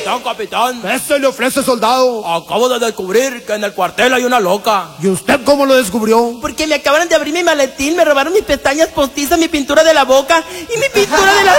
capitán. ¿Qué se le ofrece, soldado? Acabo de descubrir que en el cuartel hay una loca. ¿Y usted cómo lo descubrió? Porque me acabaron de abrir mi maletín, me robaron mis pestañas postizas, mi pintura de la boca y mi pintura de las